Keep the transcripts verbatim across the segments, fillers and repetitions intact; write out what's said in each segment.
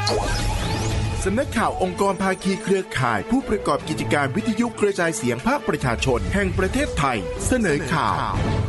สำนักข่าวองค์กรภาคีเครือข่ายผู้ประกอบกิจการวิทยุกระจายเสียงภาคประชาชนแห่งประเทศไทยเสนอข่าว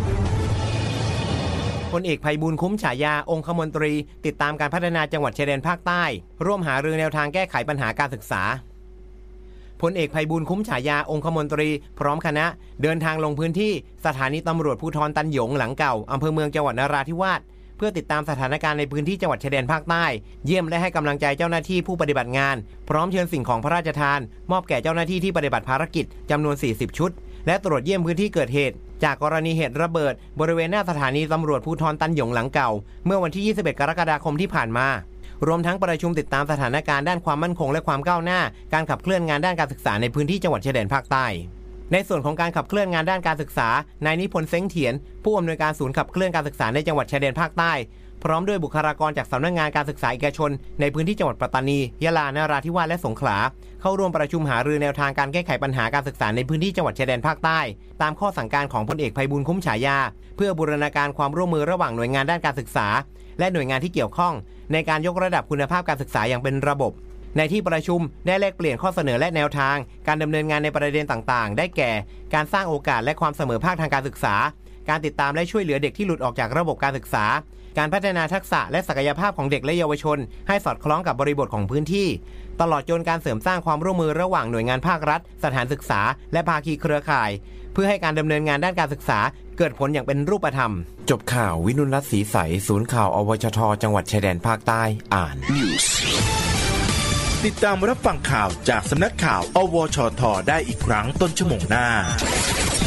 พลเอกไพบูลย์คุ้มฉายาองคมนตรีติดตามการพัฒนาจังหวัดชายแดนภาคใต้ร่วมหารือแนวทางแก้ไขปัญหาการศึกษาพลเอกไพบูลย์คุ้มฉายาองคมนตรีพร้อมคณะเดินทางลงพื้นที่สถานีตำรวจภูธรตันหยงหลังเก่าอำเภอเมืองจังหวัดนราธิวาสเพื่อติดตามสถานการณ์ในพื้นที่จังหวัดชายแดนภาคใต้เยี่ยมและให้กำลังใจเจ้าหน้าที่ผู้ปฏิบัติงานพร้อมเชิญสิ่งของพระราชทานมอบแก่เจ้าหน้าที่ที่ปฏิบัติภารกิจจำนวนสี่สิบชุดและตรวจเยี่ยมพื้นที่เกิดเหตุจากกรณีเหตุระเบิดบริเวณหน้าสถานีตำรวจภูธรตันหยงหลังเก่าเมื่อวันที่ยี่สิบเอ็ดกรกฎาคมที่ผ่านมารวมทั้งประชุมติดตามสถานการณ์ด้านความมั่นคงและความก้าวหน้าการขับเคลื่อนงานด้านการศึกษาในพื้นที่จังหวัดชายแดนภาคใต้ในส่วนของการขับเคลื่อนงานด้านการศึกษานายนิพนธ์เซ้งเถียนผู้อำนวยการศูนย์ขับเคลื่อนการศึกษาในจังหวัดชายแดนภาคใต้พร้อมด้วยบุคลากรจากสำนักงานการศึกษาเอกชนในพื้นที่จังหวัดปัตตานียะลานราธิวาสและสงขลาเข้าร่วมประชุมหารือแนวทางการแก้ไขปัญหาการศึกษาในพื้นที่จังหวัดชายแดนภาคใต้ตามข้อสั่งการของพลเอกไพบูลย์คุ้มฉายาเพื่อบูรณาการความร่วมมือระหว่างหน่วยงานด้านการศึกษาและหน่วยงานที่เกี่ยวข้องในการยกระดับคุณภาพการศึกษาอย่างเป็นระบบในที่ประชุมได้แลกเปลี่ยนข้อเสนอและแนวทางการดำเนินงานในประเด็นต่างๆได้แก่การสร้างโอกาสและความเสมอภาคทางการศึกษาการติดตามและช่วยเหลือเด็กที่หลุดออกจากระบบการศึกษาการพัฒนาทักษะและศักยภาพของเด็กและเยาวชนให้สอดคล้องกับบริบทของพื้นที่ตลอดจนการเสริมสร้างความร่วมมือระหว่างหน่วยงานภาครัฐสถานศึกษาและภาคีเครือข่ายเพื่อให้การดำเนินงานด้านการศึกษาเกิดผลอย่างเป็นรูปธรรมจบข่าววินุรัตน์ศรีใสศูนย์ข่าวอวชทจังหวัดชายแดนภาคใต้อ่าน News ติดตามรับฟังข่าวจากสำนักข่าวอวชทได้อีกครั้งต้นชั่วโมงหน้า